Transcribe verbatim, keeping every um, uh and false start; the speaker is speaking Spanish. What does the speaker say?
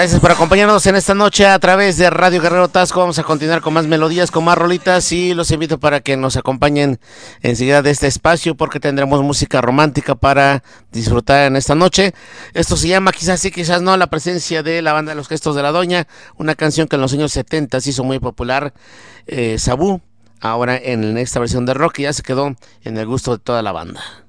Gracias por acompañarnos en esta noche a través de Radio Guerrero Tasco. Vamos a continuar con más melodías, con más rolitas y los invito para que nos acompañen enseguida de este espacio porque tendremos música romántica para disfrutar en esta noche. Esto se llama Quizás sí, quizás no, la presencia de la banda Los Gestos de la Doña, una canción que en los años setenta se hizo muy popular, eh, Sabú, ahora en esta versión de rock y ya se quedó en el gusto de toda la banda.